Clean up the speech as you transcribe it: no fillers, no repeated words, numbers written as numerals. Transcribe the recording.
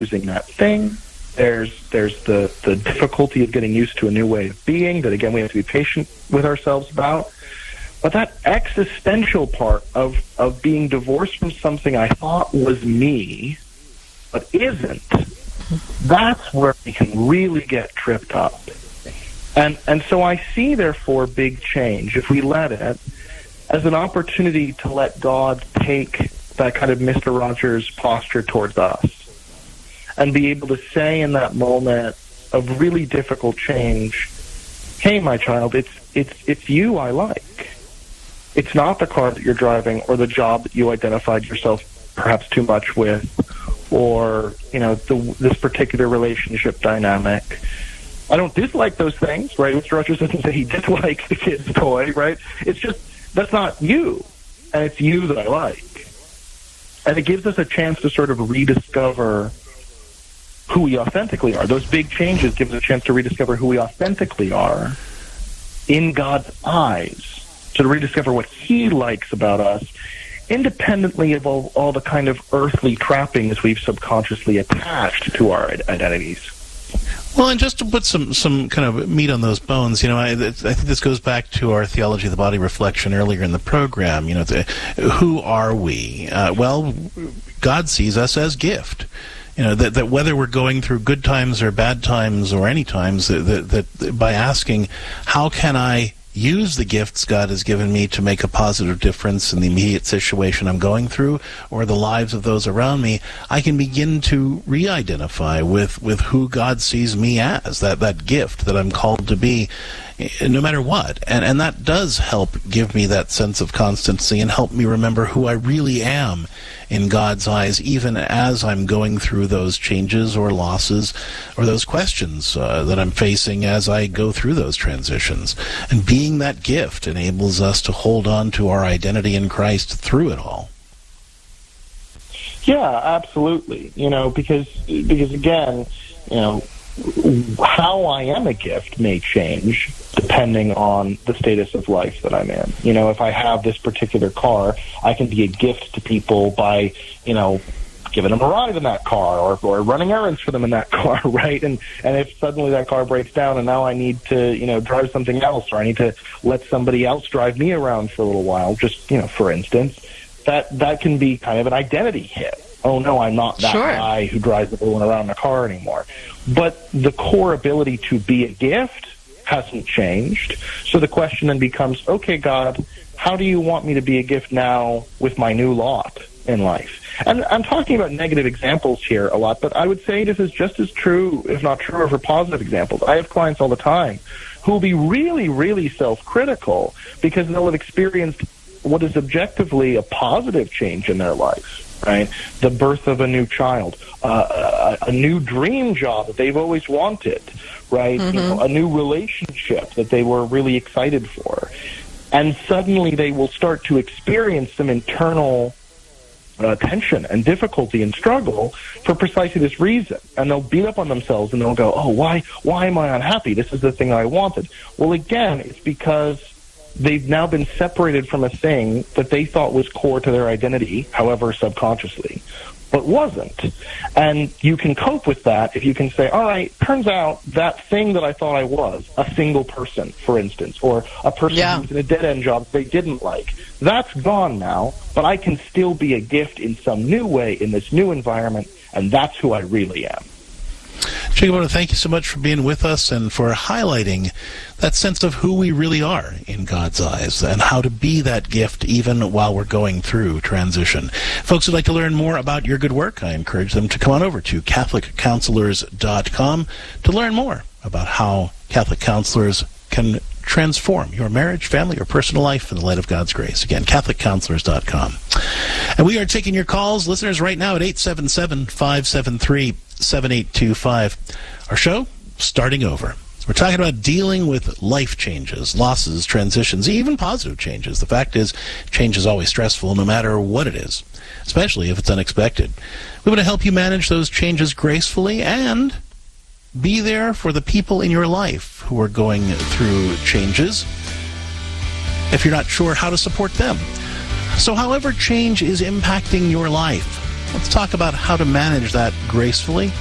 using that thing. There's the difficulty of getting used to a new way of being that, again, we have to be patient with ourselves about. But that existential part of being divorced from something I thought was me, but isn't, that's where we can really get tripped up. And so I see, therefore, big change, if we let it, as an opportunity to let God take that kind of Mr. Rogers posture towards us and be able to say in that moment of really difficult change, hey, my child, it's you I like. It's not the car that you're driving or the job that you identified yourself perhaps too much with, or, this particular relationship dynamic. I don't dislike those things, right? Mr. Rogers doesn't say he dislikes the kid's toy, right? It's just, that's not you, and it's you that I like. And it gives us a chance to sort of rediscover who we authentically are. Those big changes give us a chance to rediscover who we authentically are in God's eyes, to rediscover what he likes about us, independently of all the kind of earthly trappings we've subconsciously attached to our identities. Well, and just to put some kind of meat on those bones, I think this goes back to our Theology of the Body reflection earlier in the program. Who are we? Well, God sees us as gift. That whether we're going through good times or bad times or any times, that by asking, how can I use the gifts God has given me to make a positive difference in the immediate situation I'm going through or the lives of those around me, I can begin to re-identify with who God sees me as, that gift that I'm called to be, no matter what. And that does help give me that sense of constancy and help me remember who I really am in God's eyes, even as I'm going through those changes or losses or those questions that I'm facing as I go through those transitions. And being that gift enables us to hold on to our identity in Christ through it all. Yeah, absolutely. Because again, how I am a gift may change depending on the status of life that I'm in. If I have this particular car, I can be a gift to people by, giving them a ride in that car or running errands for them in that car, right? And if suddenly that car breaks down and now I need to, drive something else, or I need to let somebody else drive me around for a little while, just, for instance, that can be kind of an identity hit. Oh, no, I'm not that guy who drives everyone around in a car anymore. But the core ability to be a gift hasn't changed. So the question then becomes, okay, God, how do you want me to be a gift now with my new lot in life? And I'm talking about negative examples here a lot, but I would say this is just as true, if not truer, for positive examples. I have clients all the time who will be really, really self-critical because they'll have experienced what is objectively a positive change in their life. Right, the birth of a new child, a new dream job that they've always wanted, right? Mm-hmm. A new relationship that they were really excited for, and suddenly they will start to experience some internal tension and difficulty and struggle for precisely this reason, and they'll beat up on themselves and they'll go, "Oh, why am I unhappy? This is the thing I wanted." Well, again, it's because they've now been separated from a thing that they thought was core to their identity, however subconsciously, but wasn't. And you can cope with that if you can say, all right, turns out that thing that I thought I was, a single person, for instance, or a person who's in a dead-end job they didn't like, that's gone now, but I can still be a gift in some new way in this new environment, and that's who I really am. Jacob, I want to thank you so much for being with us and for highlighting that sense of who we really are in God's eyes and how to be that gift even while we're going through transition. Folks who'd like to learn more about your good work, I encourage them to come on over to CatholicCounselors.com to learn more about how Catholic counselors can transform your marriage, family, or personal life in the light of God's grace. Again, CatholicCounselors.com. And we are taking your calls, listeners, right now at 877-573-7825. Our show, starting over. We're talking about dealing with life changes, losses, transitions, even positive changes. The fact is, change is always stressful, no matter what it is, especially if it's unexpected. We want to help you manage those changes gracefully and be there for the people in your life who are going through changes if you're not sure how to support them. So however change is impacting your life, Let's talk about how to manage that gracefully